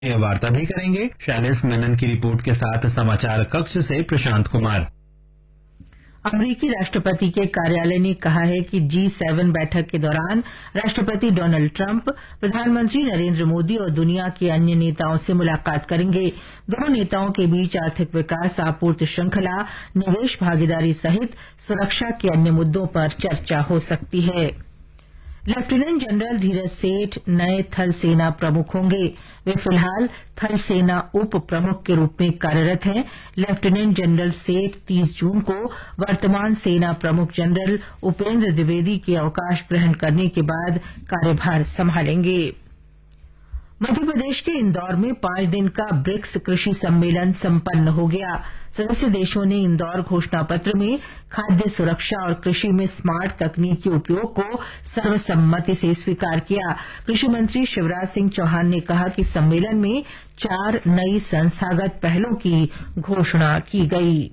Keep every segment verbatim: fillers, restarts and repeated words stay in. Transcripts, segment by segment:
ये वार्ता भी करेंगे। शैलेश मेनन की रिपोर्ट के साथ समाचार कक्ष से प्रशांत कुमार। अमेरिकी राष्ट्रपति के कार्यालय ने कहा है कि जी सेवन बैठक के दौरान राष्ट्रपति डोनाल्ड ट्रंप प्रधानमंत्री नरेंद्र मोदी और दुनिया के अन्य नेताओं से मुलाकात करेंगे। दोनों नेताओं के बीच आर्थिक विकास, आपूर्ति श्रृंखला, निवेश भागीदारी सहित सुरक्षा के अन्य मुद्दों पर चर्चा हो सकती है। लेफ्टिनेंट जनरल धीरज सेठ नए थल सेना प्रमुख होंगे। वे फिलहाल थल सेना उप प्रमुख के रूप में कार्यरत हैं। लेफ्टिनेंट जनरल सेठ तीस जून को वर्तमान सेना प्रमुख जनरल उपेंद्र द्विवेदी के अवकाश ग्रहण करने के बाद कार्यभार संभालेंगे। मध्य प्रदेश के इंदौर में पांच दिन का ब्रिक्स कृषि सम्मेलन संपन्न हो गया। सदस्य देशों ने इंदौर घोषणा पत्र में खाद्य सुरक्षा और कृषि में स्मार्ट तकनीक के उपयोग को सर्वसम्मति से स्वीकार किया। कृषि मंत्री शिवराज सिंह चौहान ने कहा कि सम्मेलन में चार नई संस्थागत पहलों की घोषणा की गई।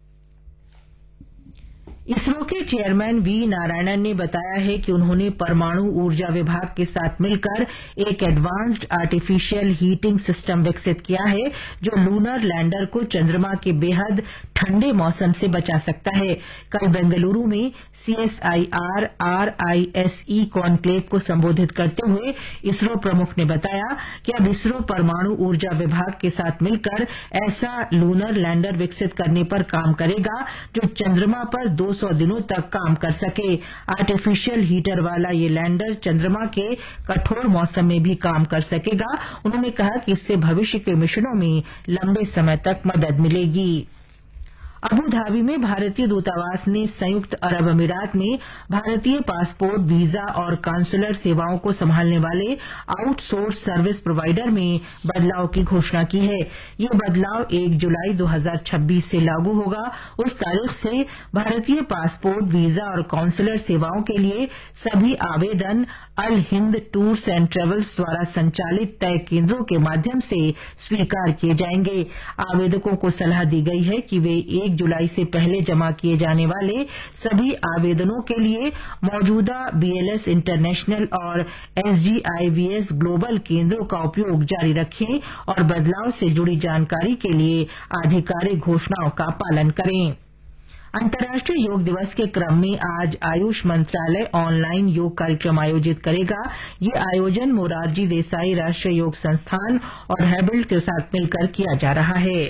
इसरो के चेयरमैन वी नारायणन ने बताया है कि उन्होंने परमाणु ऊर्जा विभाग के साथ मिलकर एक एडवांस्ड आर्टिफिशियल हीटिंग सिस्टम विकसित किया है जो लूनर लैंडर को चंद्रमा के बेहद ठंडे मौसम से बचा सकता है। कल बेंगलुरु में सीएसआईआर आरआईएसई कॉन्क्लेव को संबोधित करते हुए इसरो प्रमुख ने बताया कि अब इसरो परमाणु ऊर्जा विभाग के साथ मिलकर ऐसा लूनर लैंडर विकसित करने पर काम करेगा जो चंद्रमा पर दो सौ दिनों तक काम कर सके। आर्टिफिशियल हीटर वाला ये लैंडर चंद्रमा के कठोर मौसम में भी काम कर सकेगा। उन्होंने कहा कि इससे भविष्य के मिशनों में लंबे समय तक मदद मिलेगी। अबू धाबी में भारतीय दूतावास ने संयुक्त अरब अमीरात में भारतीय पासपोर्ट, वीजा और काउंसुलर सेवाओं को संभालने वाले आउटसोर्स सर्विस प्रोवाइडर में बदलाव की घोषणा की है। ये बदलाव एक जुलाई दो हज़ार छब्बीस से लागू होगा। उस तारीख से भारतीय पासपोर्ट, वीजा और काउंसुलर सेवाओं के लिए सभी आवेदन अल हिंद टूर्स एंड ट्रेवल्स द्वारा संचालित तय केंद्रों के माध्यम से स्वीकार किए जाएंगे। आवेदकों को सलाह दी गई है कि वे एक जुलाई से पहले जमा किए जाने वाले सभी आवेदनों के लिए मौजूदा बीएलएस इंटरनेशनल और एसजीआईवीएस ग्लोबल केंद्रों का उपयोग जारी रखें और बदलाव से जुड़ी जानकारी के लिए आधिकारिक घोषणाओं का पालन करें। अंतर्राष्ट्रीय योग दिवस के क्रम में आज आयुष मंत्रालय ऑनलाइन योग कार्यक्रम आयोजित करेगा। ये आयोजन मोरारजी देसाई राष्ट्रीय योग संस्थान और हैबिल्ट के साथ मिलकर किया जा रहा है।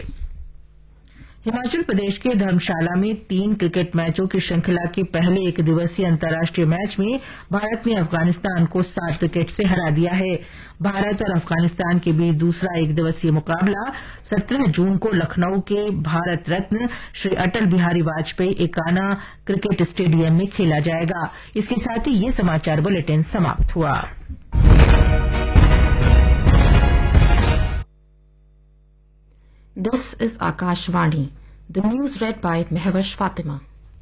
हिमाचल प्रदेश के धर्मशाला में तीन क्रिकेट मैचों की श्रृंखला के पहले एक दिवसीय अंतर्राष्ट्रीय मैच में भारत ने अफगानिस्तान को सात विकेट से हरा दिया है। भारत और अफगानिस्तान के बीच दूसरा एक दिवसीय मुकाबला सत्रह जून को लखनऊ के भारत रत्न श्री अटल बिहारी वाजपेयी एकाना क्रिकेट स्टेडियम में खेला जाएगा। इसके साथ ही ये समाचार बुलेटिन समाप्त हुआ। This is Akashvani. The news read by Mehwash Fatima.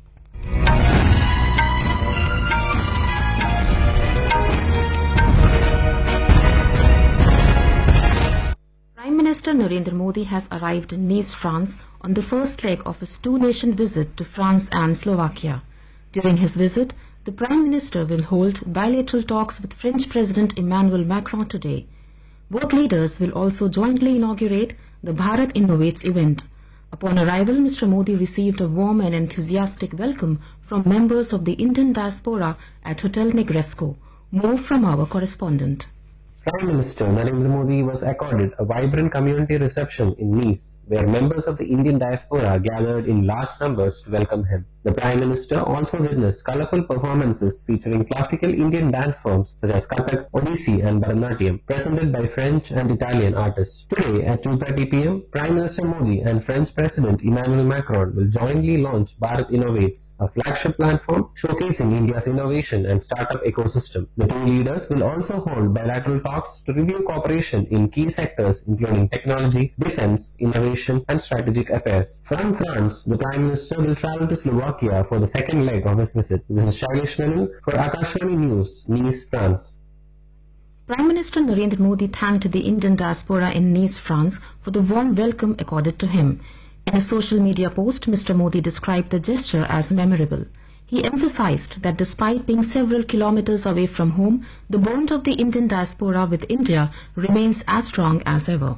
Prime Minister Narendra Modi has arrived in Nice, France on the first leg of his two-nation visit to France and Slovakia. During his visit, the Prime Minister will hold bilateral talks with French President Emmanuel Macron today. Both leaders will also jointly inaugurate the Bharat Innovates event. Upon arrival, Mister Modi received a warm and enthusiastic welcome from members of the Indian diaspora at Hotel Negresco. More from our correspondent. Prime Minister Narendra Modi was accorded a vibrant community reception in Nice, where members of the Indian diaspora gathered in large numbers to welcome him. The Prime Minister also witnessed colourful performances featuring classical Indian dance forms such as Kathak, Odissi and Bharatanatyam, presented by French and Italian artists. Today at two thirty p m, Prime Minister Modi and French President Emmanuel Macron will jointly launch Bharat Innovates, a flagship platform showcasing India's innovation and startup ecosystem. The two leaders will also hold bilateral talks to review cooperation in key sectors including technology, defence, innovation and strategic affairs. From France, the Prime Minister will travel to Slovakia for the second leg of his visit. This is Shailesh Menon for Akashvani News, Nice, France. Prime Minister Narendra Modi thanked the Indian diaspora in Nice, France for the warm welcome accorded to him. In a social media post, Mister Modi described the gesture as memorable. He emphasized that despite being several kilometers away from home, the bond of the Indian diaspora with India remains as strong as ever.